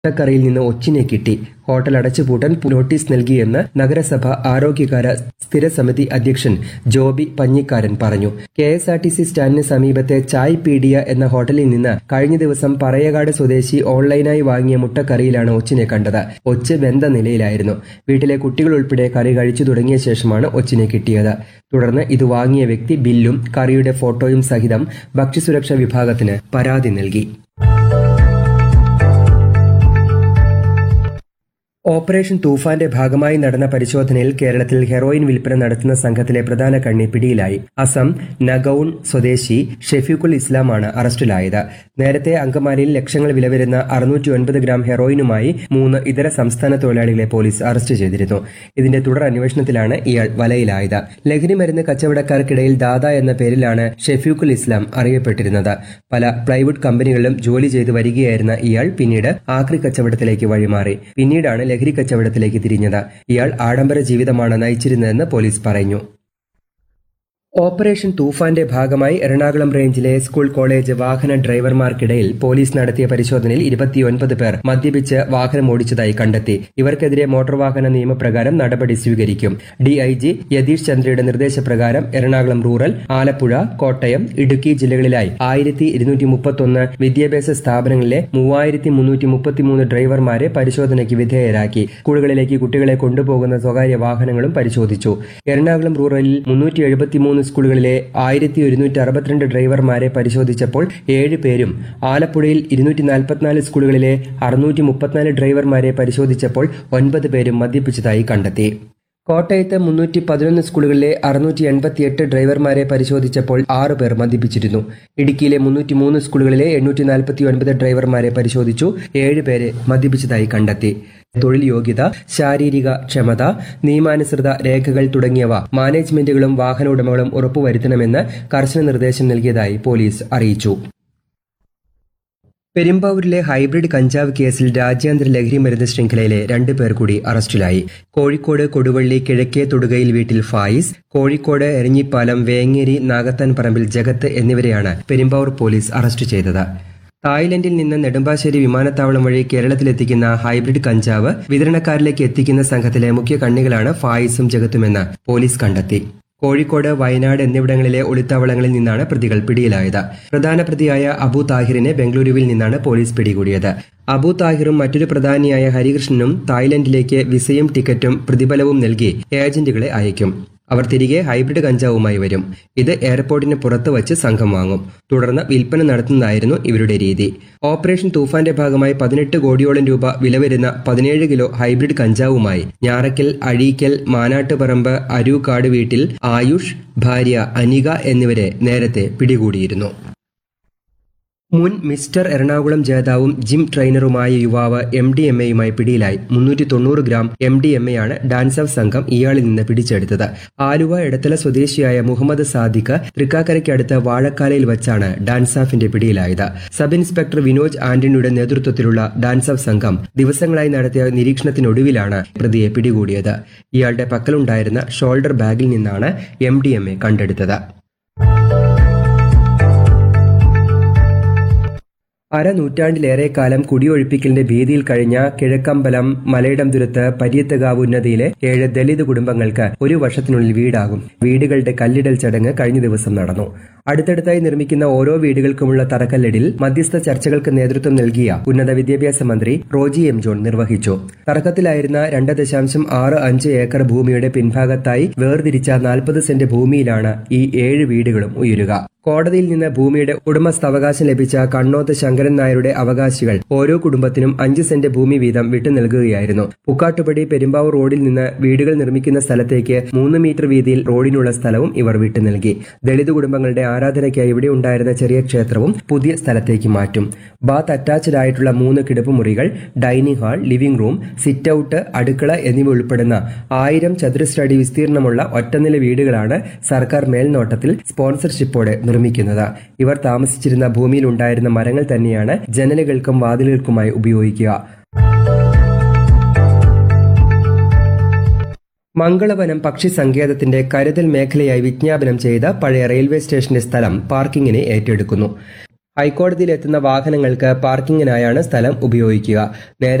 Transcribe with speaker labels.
Speaker 1: മുട്ടക്കറിയിൽ നിന്ന് ഒച്ചിനെ കിട്ടി. ഹോട്ടൽ അടച്ചുപൂട്ടാൻ നോട്ടീസ് നൽകിയെന്ന് നഗരസഭ ആരോഗ്യകാര്യ സ്ഥിരസമിതി അധ്യക്ഷൻ ജോബി പഞ്ഞിക്കാരൻ പറഞ്ഞു. കെഎസ്ആർടിസി സ്റ്റാൻഡിന് സമീപത്തെ ചായ് പീഡിയ എന്ന ഹോട്ടലിൽ നിന്ന് കഴിഞ്ഞ ദിവസം പറയകാട് സ്വദേശി ഓൺലൈനായി വാങ്ങിയ മുട്ടക്കറിയിലാണ് ഒച്ചിനെ കണ്ടത്. ഒച്ച് വെന്ത നിലയിലായിരുന്നു. വീട്ടിലെ കുട്ടികൾ ഉൾപ്പെടെ കറി കഴിച്ചു തുടങ്ങിയ ശേഷമാണ് ഒച്ചിനെ കിട്ടിയത്. തുടർന്ന് ഇത് വാങ്ങിയ വ്യക്തി ബില്ലും കറിയുടെ ഫോട്ടോയും സഹിതം ഭക്ഷ്യസുരക്ഷാ വിഭാഗത്തിന് പരാതി നൽകി. ഓപ്പറേഷൻ തൂഫാന്റെ ഭാഗമായി നടന്ന പരിശോധനയിൽ കേരളത്തിൽ ഹെറോയിൻ വിൽപ്പന നടത്തുന്ന സംഘത്തിലെ പ്രധാന കണ്ണി പിടിയിലായി. അസം നഗൌൺ സ്വദേശി ഷെഫീഖുൽ ഇസ്ലാമാണ് അറസ്റ്റിലായത്. നേരത്തെ അങ്കമാലിയിൽ ലക്ഷങ്ങൾ വില വരുന്ന 609 ഗ്രാം ഹെറോയിനുമായി 3 ഇതര സംസ്ഥാന തൊഴിലാളികളെ പോലീസ് അറസ്റ്റ് ചെയ്തിരുന്നു. ഇതിന്റെ തുടർ അന്വേഷണത്തിലാണ് ഇയാൾ വലയിലായത്. ലഹരിമരുന്ന് കച്ചവടക്കാർക്കിടയിൽ ദാദ എന്ന പേരിലാണ് ഷെഫീഖുൽ ഇസ്ലാം അറിയപ്പെട്ടിരുന്നത്. പല പ്ലൈവുഡ് കമ്പനികളിലും ജോലി ചെയ്തു വരികയായിരുന്ന ഇയാൾ പിന്നീട് ആക്രി കച്ചവടത്തിലേക്ക് വഴിമാറി. പിന്നീടാണ് ലഹരി കച്ചവടത്തിലേക്ക് തിരിഞ്ഞത്. ഇയാൾ ആഡംബര ജീവിതമാണ് നയിച്ചിരുന്നതെന്ന് പോലീസ് പറഞ്ഞു. ഓപ്പറേഷൻ തൂഫാന്റെ ഭാഗമായി എറണാകുളം റേഞ്ചിലെ സ്കൂൾ കോളേജ് വാഹന ഡ്രൈവർമാർക്കിടയിൽ പോലീസ് നടത്തിയ പരിശോധനയിൽ 29 പേർ മദ്യപിച്ച് വാഹനം ഓടിച്ചതായി കണ്ടെത്തി. ഇവർക്കെതിരെ മോട്ടോർ വാഹന നിയമപ്രകാരം നടപടി സ്വീകരിക്കും. ഡിഐജി യതീഷ് ചന്ദ്രയുടെ നിർദ്ദേശപ്രകാരം എറണാകുളം റൂറൽ, ആലപ്പുഴ, കോട്ടയം, ഇടുക്കി ജില്ലകളിലായി 1231 വിദ്യാഭ്യാസ സ്ഥാപനങ്ങളിലെ 3333 ഡ്രൈവർമാരെ പരിശോധനയ്ക്ക് വിധേയരാക്കി. സ്കൂളുകളിലേക്ക് കുട്ടികളെ കൊണ്ടുപോകുന്ന സ്വകാര്യ വാഹനങ്ങളും പരിശോധിച്ചു. എറണാകുളം റൂറലിൽ 373 സ്കൂളുകളിലെ 1162 ഡ്രൈവർമാരെ പരിശോധിച്ചപ്പോൾ 7 പേരും, ആലപ്പുഴയിൽ 244 സ്കൂളുകളിലെ 634 ഡ്രൈവർമാരെ പരിശോധിച്ചപ്പോൾ 9 പേരും മദ്യപിച്ചതായി കണ്ടെത്തി. കോട്ടയത്ത് 311 സ്കൂളുകളിലെ 688 ഡ്രൈവർമാരെ പരിശോധിച്ചപ്പോൾ 6 പേർ മദ്യപിച്ചിരുന്നു. ഇടുക്കിയിലെ 303 സ്കൂളുകളിലെ 849 ഡ്രൈവർമാരെ പരിശോധിച്ചു. 7 പേരെ മദ്യപിച്ചതായി കണ്ടെത്തി. തൊഴിൽ യോഗ്യത, ശാരീരിക ക്ഷമത, നിയമാനുസൃത രേഖകൾ തുടങ്ങിയവ മാനേജ്മെന്റുകളും വാഹന ഉടമകളും ഉറപ്പുവരുത്തണമെന്ന് കർശന നിർദ്ദേശം നൽകിയതായി പോലീസ് അറിയിച്ചു. പെരുമ്പാവൂരിലെ ഹൈബ്രിഡ് കഞ്ചാവ് കേസിൽ രാജ്യാന്തര ലഹരിമരുന്ന് ശൃംഖലയിലെ 2 പേർ കൂടി അറസ്റ്റിലായി. കോഴിക്കോട് കൊടുവള്ളി കിഴക്കേ തൊടുകയിൽ വീട്ടിൽ ഫായിസ്, കോഴിക്കോട് എരഞ്ഞിപ്പാലം വേങ്ങേരി നാഗത്താൻ പറമ്പിൽ ജഗത്ത് എന്നിവരെയാണ് പെരുമ്പാവൂർ പോലീസ് അറസ്റ്റ് ചെയ്തത്. തായ്ലൻഡിൽ നിന്ന് നെടുമ്പാശ്ശേരി വിമാനത്താവളം വഴി കേരളത്തിലെത്തിക്കുന്ന ഹൈബ്രിഡ് കഞ്ചാവ് വിതരണക്കാരിലേക്ക് എത്തിക്കുന്ന സംഘത്തിലെ മുഖ്യ കണ്ണികളാണ് ഫായിസും ജഗത്തുമെന്ന് പോലീസ് കണ്ടെത്തി. കോഴിക്കോട്, വയനാട് എന്നിവിടങ്ങളിലെ ഒളിത്താവളങ്ങളിൽ നിന്നാണ് പ്രതികൾ പിടിയിലായത്. പ്രധാന പ്രതിയായ അബു താഹിറിനെ ബംഗളൂരുവിൽ നിന്നാണ് പോലീസ് പിടികൂടിയത്. അബു താഹിറും മറ്റൊരു പ്രധാനിയായ ഹരികൃഷ്ണനും തായ്ലൻഡിലേക്ക് വിസയും ടിക്കറ്റും പ്രതിഫലവും നൽകി ഏജന്റുകളെ അയക്കും. അവർ തിരികെ ഹൈബ്രിഡ് കഞ്ചാവുമായി വരും. ഇത് എയർപോർട്ടിന് പുറത്ത് വച്ച് സംഘം വാങ്ങും. തുടർന്ന് വിൽപ്പന നടത്തുന്നതായിരുന്നു ഇവരുടെ രീതി. ഓപ്പറേഷൻ തൂഫാന്റെ ഭാഗമായി 18 കോടിയോളം രൂപ വില വരുന്ന 17 കിലോ ഹൈബ്രിഡ് കഞ്ചാവുമായി ഞാറക്കൽ, അഴീക്കൽ, മാനാട്ടുപറമ്പ്, അരൂക്കാട് വീട്ടിൽ ആയുഷ്, ഭാര്യ അനിക എന്നിവരെ നേരത്തെ പിടികൂടിയിരുന്നു. മുൻ മിസ്റ്റർ എറണാകുളം ജേതാവും ജിം ട്രെയിനറുമായ യുവാവ് MDMAയുമായി പിടിയിലായി. 390 ഗ്രാം MDMAയാണ് ഡാൻസ് ഓഫ് സംഘം ഇയാളിൽ നിന്ന് പിടിച്ചെടുത്തത്. ആലുവ എടത്തല സ്വദേശിയായ മുഹമ്മദ് സാദിഖ് തൃക്കാക്കരയ്ക്കടുത്ത് വാഴക്കാലയിൽ വച്ചാണ് ഡാൻസ് ഓഫിന്റെ പിടിയിലായത്. സബ് ഇൻസ്പെക്ടർ വിനോജ് ആന്റണിയുടെ നേതൃത്വത്തിലുള്ള ഡാൻസ് ഓഫ് സംഘം ദിവസങ്ങളായി നടത്തിയ നിരീക്ഷണത്തിനൊടുവിലാണ് പ്രതിയെ പിടികൂടിയത്. ഇയാളുടെ പക്കലുണ്ടായിരുന്ന ഷോൾഡർ ബാഗിൽ നിന്നാണ് MDMA കണ്ടെടുത്തത്. അരനൂറ്റാണ്ടിലേറെ കാലം കുടിയൊഴിപ്പിക്കലിന്റെ ഭീതിയിൽ കഴിഞ്ഞ കിഴക്കമ്പലം മലയിടംതുരുത്ത് പര്യത്തകാവ് ഉന്നതിയിലെ 7 ദലിത് കുടുംബങ്ങൾക്ക് 1 വർഷത്തിനുള്ളിൽ വീടാകും. വീടുകളുടെ കല്ലിടൽ ചടങ്ങ് കഴിഞ്ഞ ദിവസം നടന്നു. അടുത്തടുത്തായി നിർമ്മിക്കുന്ന ഓരോ വീടുകൾക്കുമുള്ള തറക്കല്ലിടിൽ മധ്യസ്ഥ ചർച്ചകൾക്ക് നേതൃത്വം നൽകിയ ഉന്നത വിദ്യാഭ്യാസ മന്ത്രി റോജി എം ജോൺ നിർവഹിച്ചു. തർക്കത്തിലായിരുന്ന 2.65 ഏക്കർ ഭൂമിയുടെ പിൻഭാഗത്തായി വേർതിരിച്ച 40 സെന്റ് ഭൂമിയിലാണ് ഈ 7 വീടുകളും ഉയരുക. കോടതിയിൽ നിന്ന് ഭൂമിയുടെ ഉടമസ്ഥാവകാശം ലഭിച്ച കണ്ണോത്ത് ശങ്കരൻ നായരുടെ അവകാശികൾ ഓരോ കുടുംബത്തിനും 5 സെന്റ് ഭൂമി വീതം വിട്ടു നൽകുകയായിരുന്നു. പുക്കാട്ടുപടി പെരുമ്പാവൂർ റോഡിൽ നിന്ന് വീടുകൾ നിർമ്മിക്കുന്ന സ്ഥലത്തേക്ക് 3 മീറ്റർ വീതിയിൽ റോഡിനുള്ള സ്ഥലവും ഇവർ വിട്ടു നൽകി. ദളിത് കുടുംബങ്ങളുടെ ആരാധനയ്ക്കായി ഇവിടെ ഉണ്ടായിരുന്ന ചെറിയ ക്ഷേത്രവും പുതിയ സ്ഥലത്തേക്ക് മാറ്റും. ബാത്ത് അറ്റാച്ച്ഡ് ആയിട്ടുള്ള 3 കിടപ്പുമുറികൾ, dining hall, living room, sit out, അടുക്കള എന്നിവ ഉൾപ്പെടുന്ന 1000 ചതുരശ്ര അടി വിസ്തീർണമുള്ള ഒറ്റനില വീടുകളാണ് സർക്കാർ മേൽനോട്ടത്തിൽ സ്പോൺസർഷിപ്പോടെ നിർമ്മിക്കുന്നത്. ഇവർ താമസിച്ചിരുന്ന ഭൂമിയിൽ ഉണ്ടായിരുന്ന മരങ്ങൾ തന്നെയാണ് ജനലുകൾക്കും വാതിലുകൾക്കുമായി ഉപയോഗിക്കുക. മംഗളവനം പക്ഷി സങ്കേതത്തിന്റെ കരുതൽ മേഖലയായി വിജ്ഞാപനം ചെയ്ത പഴയ റെയിൽവേ സ്റ്റേഷന്റെ സ്ഥലം പാർക്കിങ്ങിന് ഏറ്റെടുക്കുന്നു. ഹൈക്കോടതിയിലെത്തുന്ന വാഹനങ്ങൾക്ക് പാർക്കിങ്ങിനായാണ് സ്ഥലം ഉപയോഗിക്കുക.